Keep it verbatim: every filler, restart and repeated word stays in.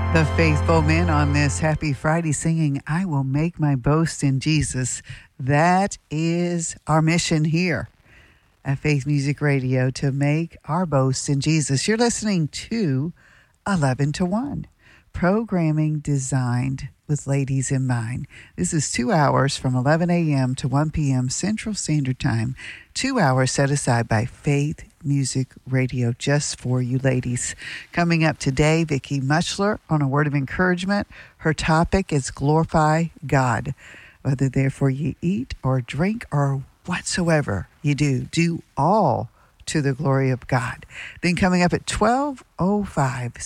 The Faithful Men on this happy Friday singing, I will make my boast in Jesus. That is our mission here at Faith Music Radio, to make our boast in Jesus. You're listening to eleven to one, programming designed with ladies in mind. This is two hours from eleven a.m. to one p.m. Central Standard Time, two hours set aside by Faith Music Radio just for you ladies. Coming up today, Vicki Muchler on a word of encouragement. Her topic is glorify God. Whether therefore ye eat or drink or whatsoever you do, do all to the glory of God. Then coming up at twelve oh five,